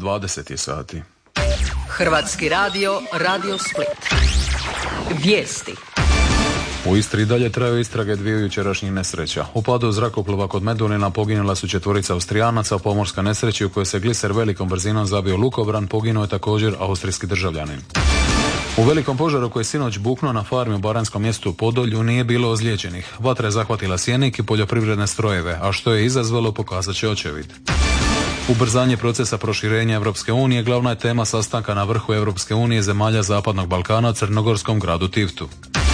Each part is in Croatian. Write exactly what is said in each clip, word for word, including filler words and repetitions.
dvadeset je sati. Hrvatski radio, Radio Split. Vijesti. U Istri i dalje traju istrage dviju jučerašnjih nesreća. U padu zrakoplova kod Medunina poginula su četvorica Austrijanaca, pomorska nesreća u kojoj se gliser velikom brzinom zabio lukobran, poginuo je također austrijski državljanin. U velikom požaru koji je sinoć buknuo na farmi u baranskom mjestu u Podolju nije bilo ozlijeđenih. Vatra je zahvatila sjenik i poljoprivredne strojeve, a što je izazvalo pokazat će očevid. Ubrzanje procesa proširenja Europske unije glavna je tema sastanka na vrhu Europske unije zemalja Zapadnog Balkana u crnogorskom gradu Tivtu.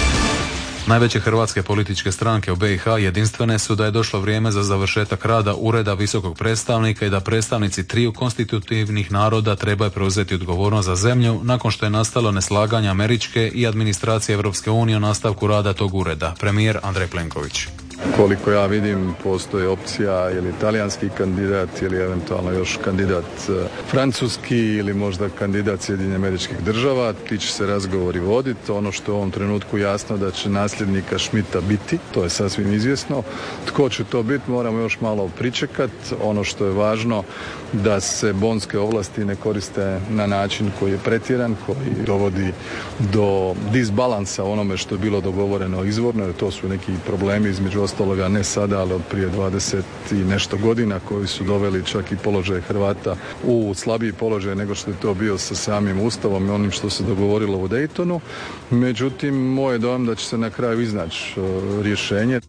Najveće hrvatske političke stranke u B i H jedinstvene su da je došlo vrijeme za završetak rada Ureda visokog predstavnika i da predstavnici triju konstitutivnih naroda trebaju preuzeti odgovornost za zemlju nakon što je nastalo neslaganje američke i administracije Europske unije o nastavku rada tog ureda. Premijer Andrej Plenković. Koliko ja vidim, postoji opcija ili talijanski kandidat ili eventualno još kandidat francuski ili možda kandidat Sjedinjenih Američkih Država. Ti će se razgovori voditi. Ono što je u ovom trenutku jasno da će nasljednika Schmidta biti, to je sasvim izvjesno. Tko će to biti, moramo još malo pričekati. Ono što je važno da se bonske ovlasti ne koriste na način koji je pretjeran, koji dovodi do disbalansa onome što je bilo dogovoreno izvorno, jer to su neki problemi između ostaloga ne sada, ali od prije dvadeset i nešto godina koji su doveli čak i položaj Hrvata u slabiji položaj nego što je to bio sa samim Ustavom i onim što se dogovorilo u Daytonu. Međutim, moj je dojam da će se na kraju iznaći rješenje.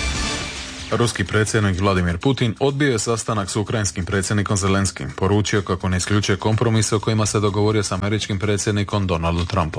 Ruski predsjednik Vladimir Putin odbio je sastanak s ukrajinskim predsjednikom Zelenskim. Poručio kako ne isključuje kompromise o kojima se dogovorio s američkim predsjednikom Donaldom Trumpom.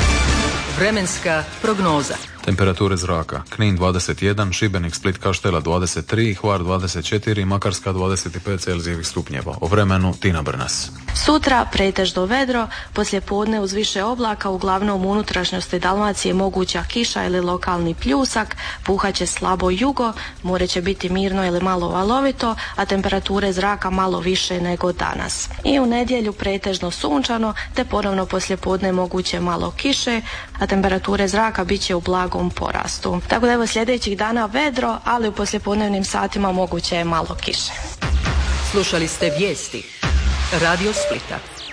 Vremenska prognoza. Temperature zraka: Knin dvadeset jedan, Šibenik, Split, Kaštela dvadeset tri, Hvar dvadeset četiri, Makarska dvadeset pet Celzijevih stupnjeva. O vremenu Tina Brnas. Sutra pretežno vedro, poslije podne uz više oblaka, uglavnom u unutrašnjosti Dalmacije moguća kiša ili lokalni pljusak, puhaće slabo jugo, more će biti mirno ili malo valovito, a temperature zraka malo više nego danas. I u nedjelju pretežno sunčano, te ponovno poslije podne moguće malo kiše, a temperature zraka bit će u blagom porastu. Tako da evo sljedećih dana vedro, ali u poslijepodnevnim satima moguće je malo kiše. Slušali ste vijesti Radio Splita.